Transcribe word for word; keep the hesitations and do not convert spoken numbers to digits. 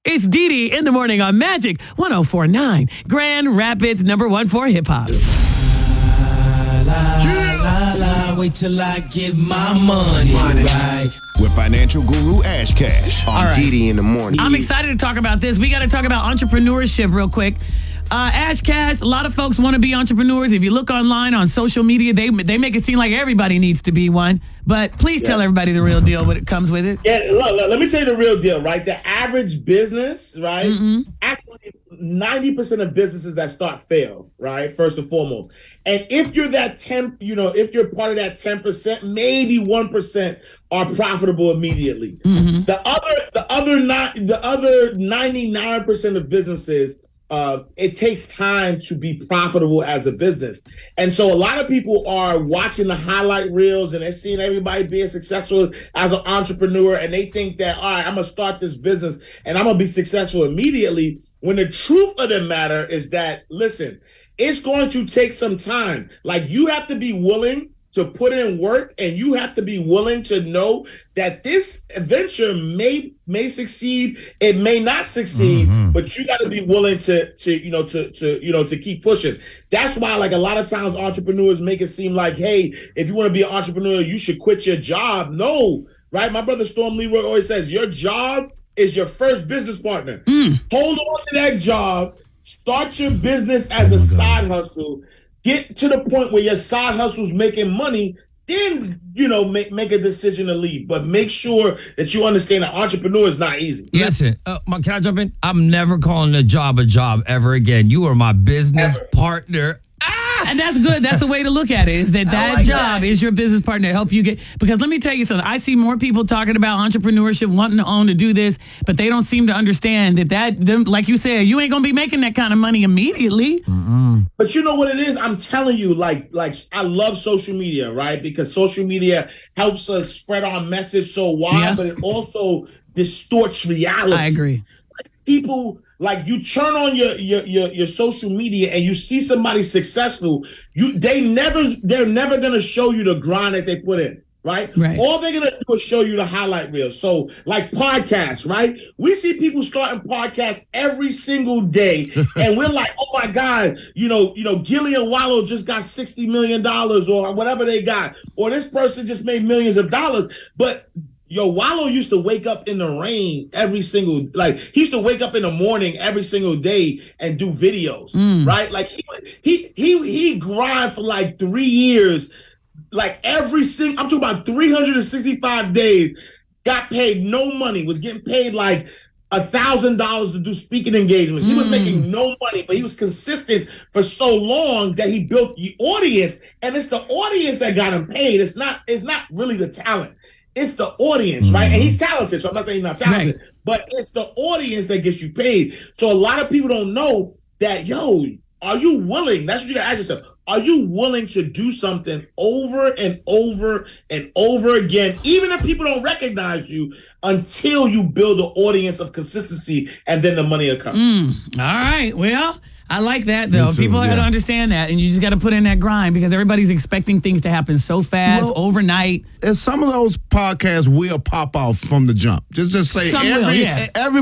It's Dee Dee in the morning on Magic one oh four point nine, Grand Rapids, number one for hip hop. La, la, la, wait till I get my money, money. right. With financial guru Ash Cash on right. Dee Dee in the morning. I'm excited to talk about this. We got to talk about entrepreneurship real quick. Uh, Ash Cash, a lot of folks want to be entrepreneurs. If you look online on social media, they they make it seem like everybody needs to be one. But please yeah. tell everybody the real deal, what it comes with it. Yeah, look, look, let me tell you the real deal, right? The average business, right? Mm-hmm. Actually, ninety percent of businesses that start fail, right? First and foremost. And if you're that ten, you know, if you're part of that ten percent, maybe one percent are profitable immediately. Mm-hmm. The other, the other not, the other ninety-nine percent of businesses, Uh, it takes time to be profitable as a business. And so a lot of people are watching the highlight reels and they're seeing everybody being successful as an entrepreneur. And they think that, all right, I'm going to start this business and I'm going to be successful immediately. When the truth of the matter is that, listen, it's going to take some time. Like, you have to be willing to put in work, and you have to be willing to know that this venture may may succeed, it may not succeed, mm-hmm. but you got to be willing to to you know to to you know to keep pushing. That's why, like, a lot of times entrepreneurs make it seem like, hey, if you want to be an entrepreneur, you should quit your job. No, right? My brother Storm Leroy always says, your job is your first business partner. Mm. Hold on to that job. Start your business as a side hustle. Get to the point where your side hustle's making money, then, you know, make make a decision to leave. But make sure that you understand that entrepreneur is not easy. Listen, uh, can I jump in? I'm never calling a job a job ever again. You are my business ever. partner. And that's good. That's a way to look at it, is that that like job that. is your business partner to help you get. Because let me tell you something. I see more people talking about entrepreneurship, wanting to own, to do this, but they don't seem to understand that, that them, like you said, you ain't going to be making that kind of money immediately. Mm-mm. But you know what it is? I'm telling you, like, like I love social media, right? Because social media helps us spread our message so wide, yeah. but it also distorts reality. I agree. Like, people... Like, you turn on your, your your your social media and you see somebody successful, you they never they're never gonna show you the grind that they put in, right? Right. All they're gonna do is show you the highlight reel. So, like podcasts, right? We see people starting podcasts every single day, and we're like, oh my God, you know, you know, Gillian Wallow just got sixty million dollars or whatever they got, or this person just made millions of dollars, but. Yo, Wallow used to wake up in the rain every single, like, he used to wake up in the morning every single day and do videos, mm. right? Like, he, he, he, he grind for like three years, like every single, I'm talking about three hundred sixty-five days, got paid no money, was getting paid like a thousand dollars to do speaking engagements. He mm. was making no money, but he was consistent for so long that he built the audience, and it's the audience that got him paid. It's not, it's not really the talent. It's the audience, right? Mm-hmm. And he's talented, so I'm not saying he's not talented, right. but it's the audience that gets you paid. So a lot of people don't know that, yo, are you willing? That's what you got to ask yourself. Are you willing to do something over and over and over again, even if people don't recognize you, until you build an audience of consistency, and then the money will come? Mm. All right. Well, I like that, though. Too, People yeah. got to understand that, and you just got to put in that grind, because everybody's expecting things to happen so fast, well, overnight. And some of those podcasts will pop off from the jump. Just, just say Some every will, yeah. every